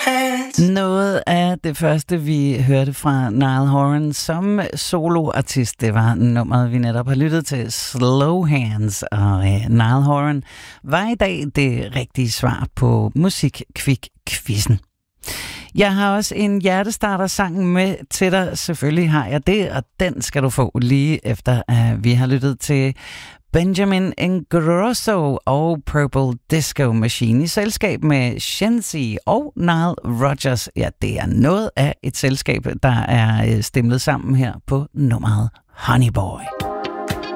Noget af det første, vi hørte fra Niall Horan som soloartist, det var nummeret, vi netop har lyttet til, Slow Hands. Og Niall Horan var i dag det rigtige svar på Musikquik-quizzen. Jeg har også en hjertestarter-sang med til dig. Selvfølgelig har jeg det, og den skal du få lige efter, at vi har lyttet til Benjamin Ingrosso og Purple Disco Machine i selskab med Shenzi og Nile Rodgers. Ja, det er noget af et selskab, der er stemlet sammen her på nummeret Honey Boy.